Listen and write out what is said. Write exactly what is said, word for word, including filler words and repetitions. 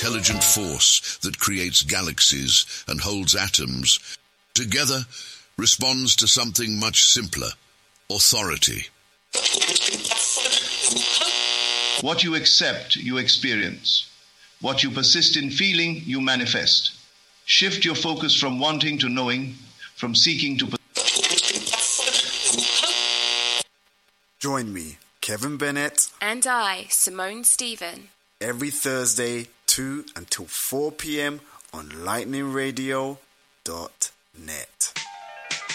intelligent force that creates galaxies and holds atoms, together responds to something much simpler: authority. What you accept, you experience. What you persist in feeling, you manifest. Shift your focus from wanting to knowing, from seeking to... Join me, Kevin Bennett. And I, Simone Stephen. Every Thursday, two until four p.m. on lightning radio dot net.